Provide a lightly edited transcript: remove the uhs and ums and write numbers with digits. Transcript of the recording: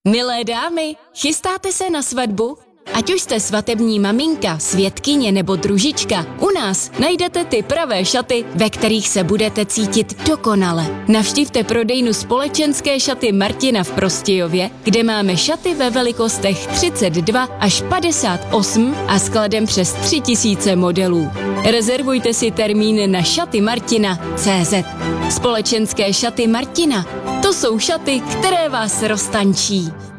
Milé dámy, chystáte se na svatbu? Ať už jste svatební maminka, svědkyně nebo družička, u nás najdete ty pravé šaty, ve kterých se budete cítit dokonale. Navštivte prodejnu Společenské šaty Martina v Prostějově, kde máme šaty ve velikostech 32 až 58 a skladem přes 3000 modelů. Rezervujte si termín na šatymartina.cz. Společenské šaty Martina. To jsou šaty, které vás roztančí.